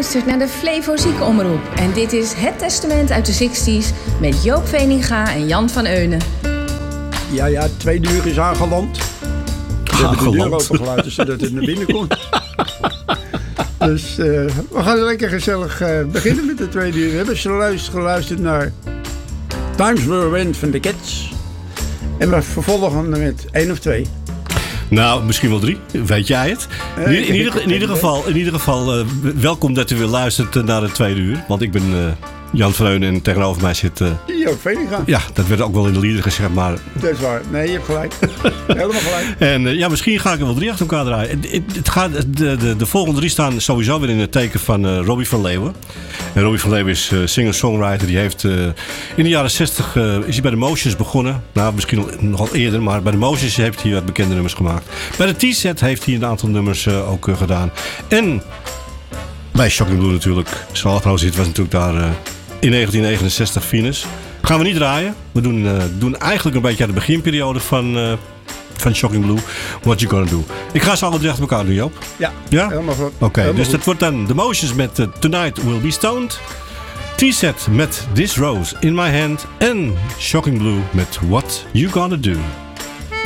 luistert naar de Flevo Ziekenomroep. En dit is Het Testament uit de 60s met Joop Veninga en Jan van Eunen. Ja, 2 uur is aangeland. We hebben de deur opengelaten zodat het naar binnen komt. Dus we gaan lekker gezellig beginnen met de 2 uur. We hebben geluisterd naar Times Were Wind van de Cats. En we vervolgen met 1 of 2. Nou, misschien wel 3. Weet jij het? In ieder geval welkom dat u weer luistert naar de 2 uur. Want ik ben Jan van Eunen en tegenover mij zit... Joop Veninga. Ja, dat werd ook wel in de lieder gezegd, maar... Dat is waar. Nee, je hebt gelijk. Helemaal gelijk. En misschien ga ik er wel 3 achter elkaar draaien. De volgende 3 staan sowieso weer in het teken van Robbie van Leeuwen. En Robbie van Leeuwen is singer-songwriter. Die heeft in de jaren 60 is hij bij de Motions begonnen. Nou, misschien nogal eerder, maar bij de Motions heeft hij wat bekende nummers gemaakt. Bij de T-set heeft hij een aantal nummers ook gedaan. En bij Shocking Blue natuurlijk. Zoals het nou zit, was natuurlijk daar in 1969 Venus. Gaan we niet draaien. We doen eigenlijk een beetje aan de beginperiode van Shocking Blue. What You Gonna Do. Ik ga ze alle 3 achter elkaar doen, Joop. Ja? Helemaal goed. Oké, dus dat wordt dan The Motions met Tonight Will Be Stoned. T-set met This Rose in My Hand. En Shocking Blue met What You Gonna Do.